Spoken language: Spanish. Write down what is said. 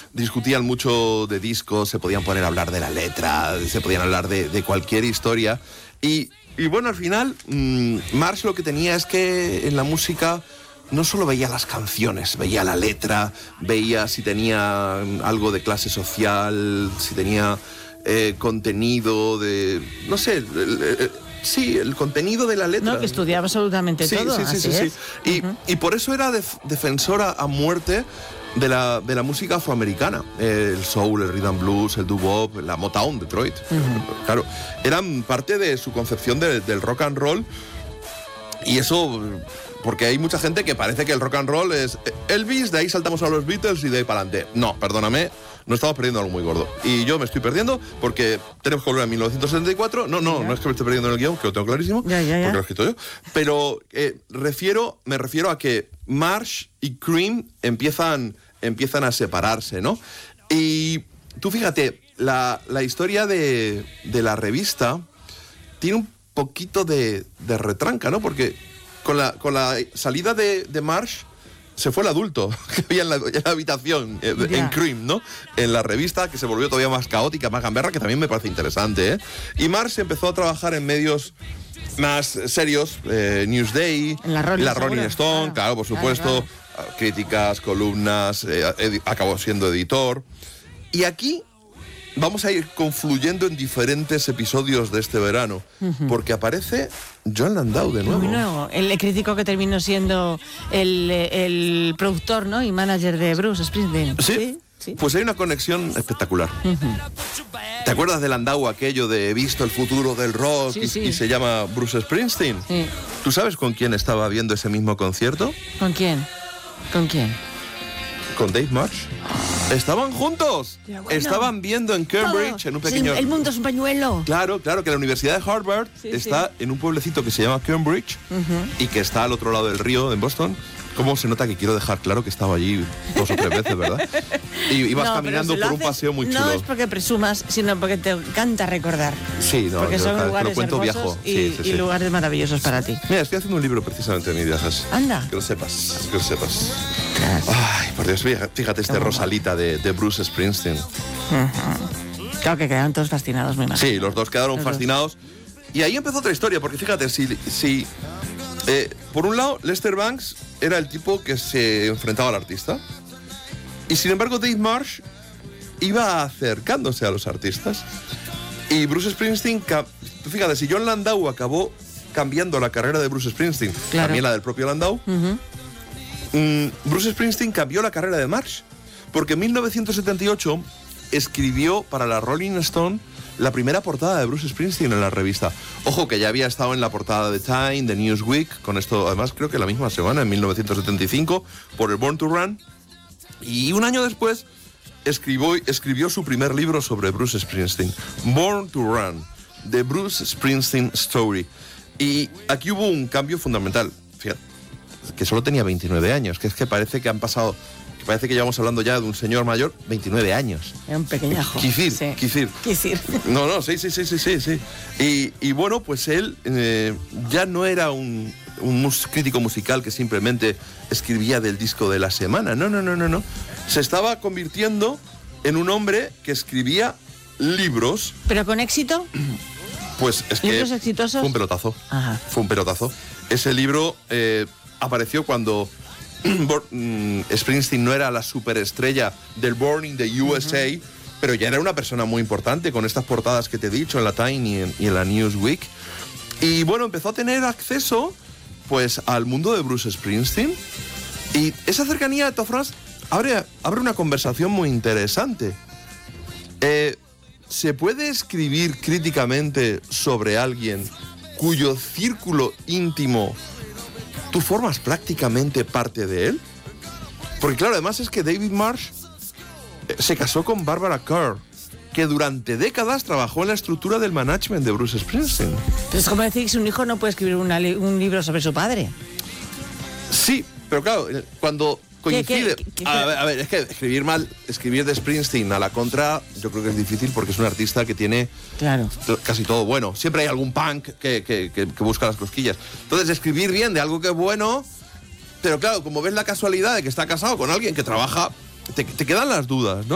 discutían mucho de discos, se podían poner a hablar de la letra, se podían hablar de cualquier historia. Y bueno, al final, Marsh lo que tenía es que en la música no solo veía las canciones, veía la letra, veía si tenía algo de clase social, si tenía contenido de... no sé... sí, el contenido de la letra. No, que estudiaba absolutamente todo. Sí. Y por eso era defensora a muerte de la música afroamericana. El soul, el rhythm and blues, el doo-wop, la Motown, Detroit. Claro, eran parte de su concepción del rock and roll. Y eso... porque hay mucha gente que parece que el rock and roll es Elvis, de ahí saltamos a los Beatles y de ahí para adelante. No, perdóname, nos estamos perdiendo algo muy gordo. Y yo me estoy perdiendo porque tenemos que volver a 1974. No es que me esté perdiendo en el guión, que lo tengo clarísimo, porque lo he escrito yo. Pero me refiero a que Marsh y Cream empiezan a separarse, ¿no? Y tú fíjate, la historia de la revista tiene un poquito de retranca, ¿no? Porque con la salida de Marsh se fue el adulto que había en la habitación en Cream, ¿no? En la revista, que se volvió todavía más caótica, más gamberra, que también me parece interesante, ¿eh? Y Marsh empezó a trabajar en medios más serios, Newsday, la Rolling Stone, claro, por supuesto, críticas, columnas, acabó siendo editor. Y aquí vamos a ir confluyendo en diferentes episodios de este verano, porque aparece Jon Landau de nuevo. No, el crítico que terminó siendo el productor, ¿no? Y manager de Bruce Springsteen. Sí. Pues hay una conexión espectacular. ¿Te acuerdas de Landau, aquello de he visto el futuro del rock y se llama Bruce Springsteen? Sí. ¿Tú sabes con quién estaba viendo ese mismo concierto? ¿Con quién? Con Dave Marsh. Estaban juntos. Bueno. Estaban viendo en Cambridge, en un pequeño... El mundo es un pañuelo. Claro, que la Universidad de Harvard está en un pueblecito que se llama Cambridge y que está al otro lado del río, en Boston. ¿Cómo se nota que quiero dejar claro que estaba allí 2 o 3 veces, verdad? Y ibas caminando por un paseo muy chulo. No es porque presumas, sino porque te encanta recordar. Sí, no, porque son lugares hermosos viejo. Y lugares maravillosos para ti. Mira, estoy haciendo un libro precisamente de mis viajes. Anda. Que lo sepas. Ay, por Dios, fíjate Rosalita de Bruce Springsteen. Claro que quedaron todos fascinados, me imagino. Sí, los dos quedaron fascinados. Y ahí empezó otra historia, porque fíjate, si por un lado, Lester Bangs era el tipo que se enfrentaba al artista. Y sin embargo, Dave Marsh iba acercándose a los artistas. Y Bruce Springsteen, fíjate, si Jon Landau acabó cambiando la carrera de Bruce Springsteen, también la del propio Landau, Bruce Springsteen cambió la carrera de Marsh. Porque en 1978 escribió para la Rolling Stone la primera portada de Bruce Springsteen en la revista. Ojo, que ya había estado en la portada de Time, de Newsweek, con esto, además, creo que la misma semana, en 1975, por el Born to Run. Y un año después escribió su primer libro sobre Bruce Springsteen, Born to Run, The Bruce Springsteen Story. Y aquí hubo un cambio fundamental. Fíjate, que solo tenía 29 años, que es que parece que han pasado... Parece que llevamos hablando ya de un señor mayor, 29 años. Era un pequeñajo. Quisir. No, sí. Y bueno, pues él ya no era un crítico musical que simplemente escribía del disco de la semana. No. Se estaba convirtiendo en un hombre que escribía libros. ¿Pero con éxito? Pues es que... ¿Libros exitosos? Fue un pelotazo. Ajá. Fue un pelotazo. Ese libro apareció cuando... Springsteen no era la superestrella del Born in the USA, pero ya era una persona muy importante con estas portadas que te he dicho en la Time y en la Newsweek. Y bueno, empezó a tener acceso pues al mundo de Bruce Springsteen, y esa cercanía de todas formas abre una conversación muy interesante. ¿Se puede escribir críticamente sobre alguien cuyo círculo íntimo tú formas prácticamente parte de él? Porque claro, además es que David Marsh se casó con Barbara Kerr, que durante décadas trabajó en la estructura del management de Bruce Springsteen. Pero es como decir que un hijo no puede escribir un libro sobre su padre. Sí, pero claro, cuando coincide... A ver, es que escribir de Springsteen a la contra, yo creo que es difícil porque es un artista que tiene casi todo bueno. Siempre hay algún punk que busca las cosquillas. Entonces, escribir bien de algo que es bueno, pero claro, como ves la casualidad de que está casado con alguien que trabaja, te quedan las dudas, ¿no?